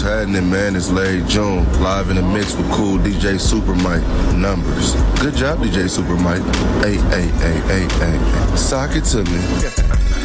What's happening, man? It's Larry June, live in the mix with cool DJ Super Mike. Numbers. Good job, DJ Super Mike. Hey. Sock it to me.